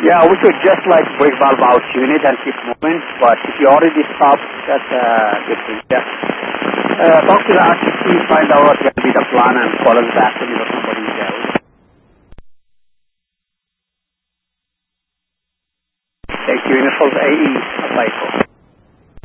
Yeah, we could just like brake valve out unit and keep moving, but if you already stopped, that's good thing. Yeah. Talk to the RTC, find out what will be the plan and call us back when you know somebody else. Thank you, Uniform AE, apply for.